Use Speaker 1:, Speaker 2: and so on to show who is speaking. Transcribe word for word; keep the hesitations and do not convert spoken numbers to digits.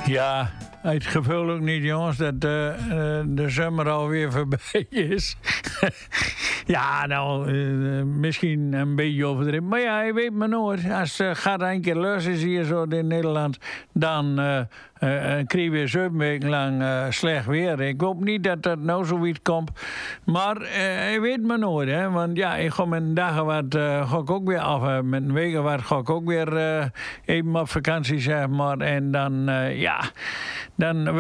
Speaker 1: Ja, het gevoel ook niet, jongens, dat uh, uh, de zomer alweer voorbij is. Ja, nou, uh, misschien een beetje overdreven. Maar ja, je weet maar nooit. Als het uh, gaat een keer los is hier zo in Nederland, dan uh, uh, krijgen we zeven weken lang uh, slecht weer. Ik hoop niet dat dat nou zoiets komt. Maar uh, je weet maar nooit, hè. Want ja, ik ga met een dag wat, uh, ga ik ook weer af. Uh, met een week wat ga ik ook weer uh, even op vakantie, zeg maar. En dan, uh, ja, dan...